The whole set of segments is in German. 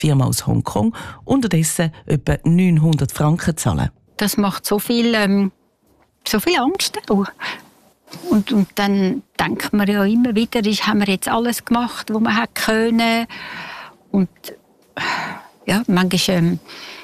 Firma aus Hongkong, unterdessen etwa 900 Franken zahlen. Das macht so viel Angst auch. Und dann denkt man ja immer wieder, haben wir jetzt alles gemacht, was wir hätten können. Und ja, manchmal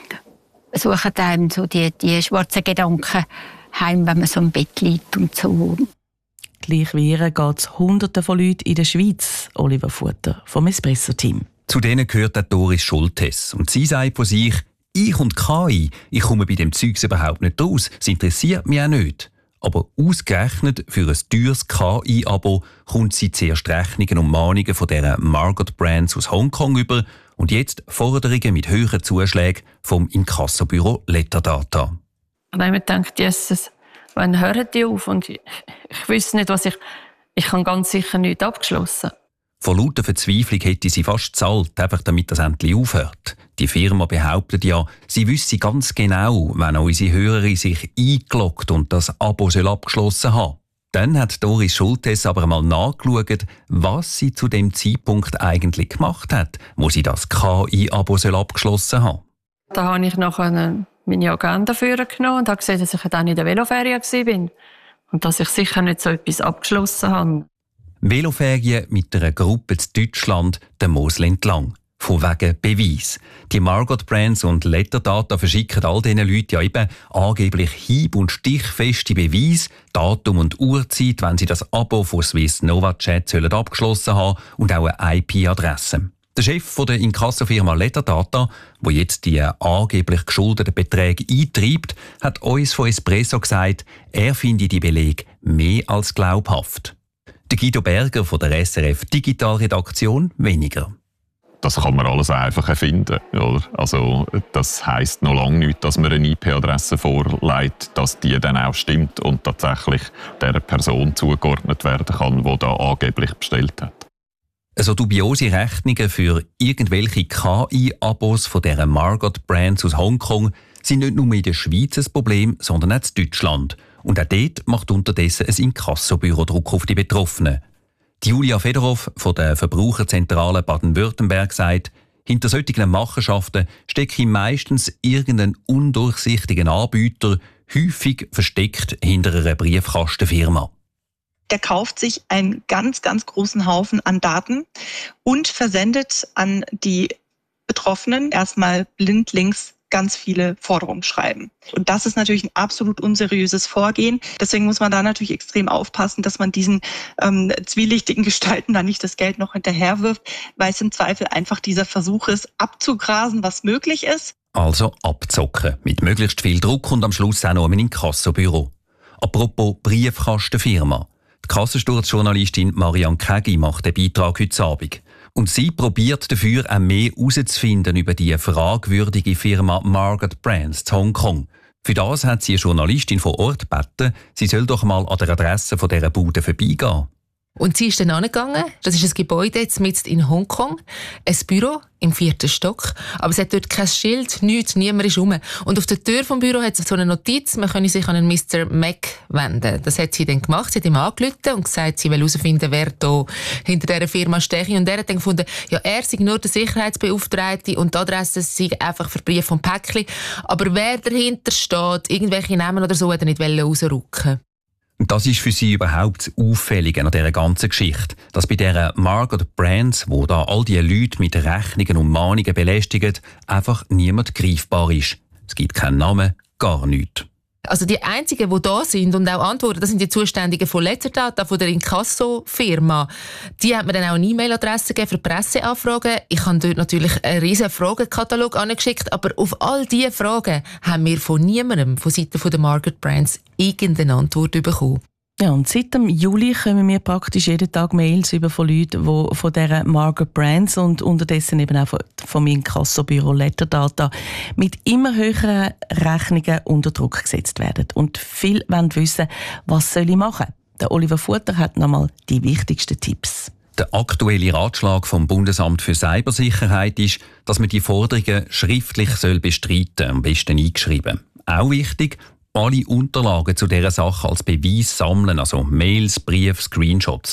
suchen einem so die schwarzen Gedanken heim, wenn man so im Bett liegt und so. Gleich wie ihr geht es Hunderten von Leuten in der Schweiz, Oliver Futter vom Espresso-Team. Zu denen gehört auch Doris Schultes. Und sie sagt von sich, ich und KI, ich komme bei dem Zeugs überhaupt nicht raus. Es interessiert mich auch nicht. Aber ausgerechnet für ein teures KI-Abo kommt sie zuerst Rechnungen und Mahnungen von dieser Margot Brands aus Hongkong über und jetzt Forderungen mit höheren Zuschlägen vom Inkassobüro Letterdata. Und dann habe ich mir gedacht, Jesus, wann hören die auf? Und ich wüsste nicht, was ich habe ganz sicher nichts abgeschlossen. Vor lauter Verzweiflung hätte sie fast gezahlt, einfach damit das endlich aufhört. Die Firma behauptet ja, sie wüsste ganz genau, wenn unsere Hörerin sich eingeloggt und das Abo abgeschlossen haben. Dann hat Doris Schultes aber einmal nachgeschaut, was sie zu dem Zeitpunkt eigentlich gemacht hat, wo sie das KI-Abo abgeschlossen hat. Da habe ich nachher meine Agenda vorgenommen und habe gesehen, dass ich dann in der Veloferien war und dass ich sicher nicht so etwas abgeschlossen habe. Veloferien mit einer Gruppe in Deutschland, der Mosel entlang. Von wegen Beweis. Die Margot Brands und Letterdata verschicken all diesen Leuten ja eben angeblich hieb- und stichfeste Beweise, Datum und Uhrzeit, wenn sie das Abo von Swiss NovaChat abgeschlossen haben und auch eine IP-Adresse. Der Chef der Inkassofirma Letterdata, der jetzt die angeblich geschuldeten Beträge eintreibt, hat uns von Espresso gesagt, er finde die Belege mehr als glaubhaft. Der Guido Berger von der SRF Digitalredaktion weniger. Das kann man alles einfach erfinden. Oder? Also, das heisst noch lange nicht, dass man eine IP-Adresse vorlegt, dass die dann auch stimmt und tatsächlich der Person zugeordnet werden kann, die da angeblich bestellt hat. Also dubiose Rechnungen für irgendwelche KI-Abos von dieser Margot Brands aus Hongkong sind nicht nur in der Schweiz ein Problem, sondern auch in Deutschland. Und auch dort macht unterdessen ein Inkassobüro Druck auf die Betroffenen. Die Julia Fedorov von der Verbraucherzentrale Baden-Württemberg sagt, hinter solchen Machenschaften stecke meistens irgendein undurchsichtiger Anbieter, häufig versteckt hinter einer Briefkastenfirma. Der kauft sich einen ganz, ganz großen Haufen an Daten und versendet an die Betroffenen erstmal blindlings ganz viele Forderungen schreiben. Und das ist natürlich ein absolut unseriöses Vorgehen. Deswegen muss man da natürlich extrem aufpassen, dass man diesen zwielichtigen Gestalten da nicht das Geld noch hinterherwirft, weil es im Zweifel einfach dieser Versuch ist, abzugrasen, was möglich ist. Also abzocken, mit möglichst viel Druck und am Schluss auch noch ein Inkassobüro. Apropos Briefkastenfirma. Die Kassensturzjournalistin Marianne Kägi macht den Beitrag heute Abend. Und sie probiert dafür auch mehr herauszufinden über die fragwürdige Firma Margot Brands in Hongkong. Für das hat sie eine Journalistin vor Ort gebeten, sie soll doch mal an der Adresse von dieser Bude vorbeigehen. Und sie ist dann angegangen. Das ist ein Gebäude jetzt mitten in Hongkong. Ein Büro im 4. Stock. Aber es hat dort kein Schild, nichts, niemand ist rum. Und auf der Tür vom Büro hat es so eine Notiz, man könne sich an einen Mr. Mac wenden. Das hat sie dann gemacht. Sie hat ihm angerufen und gesagt, sie will herausfinden, wer da hinter dieser Firma stehe. Und er hat dann gefunden, ja, er sei nur der Sicherheitsbeauftragte und die Adresse sei einfach für Brief und Päckchen. Aber wer dahinter steht, irgendwelche Namen oder so, hat er nicht rausrücken. Und das ist für sie überhaupt das Auffällige an dieser ganzen Geschichte, dass bei dieser Margot Brands, wo da all die Leute mit Rechnungen und Mahnungen belästigen, einfach niemand greifbar ist. Es gibt keinen Namen, gar nichts. Also die einzigen, die da sind und auch antworten, das sind die Zuständigen von Letterdata, von der Inkasso-Firma. Die hat mir dann auch eine E-Mail-Adresse gegeben für Presseanfragen. Ich habe dort natürlich einen riesen Fragenkatalog angeschickt, aber auf all diese Fragen haben wir von niemandem von Seiten der Margot Brands irgendeine Antwort bekommen. Ja, und seit dem Juli kommen wir praktisch jeden Tag Mails über von Leuten, die von dieser Margot Brands und unterdessen eben auch vom Inkassobüro Letterdata mit immer höheren Rechnungen unter Druck gesetzt werden. Und viele wollen wissen, was soll ich machen? Der Oliver Futter hat nochmal die wichtigsten Tipps. Der aktuelle Ratschlag vom Bundesamt für Cybersicherheit ist, dass man die Forderungen schriftlich bestreiten soll, am besten eingeschrieben. Auch wichtig, alle Unterlagen zu dieser Sache als Beweis sammeln, also Mails, Briefe, Screenshots.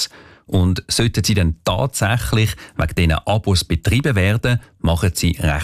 Und sollten sie dann tatsächlich wegen diesen Abos betrieben werden, machen sie recht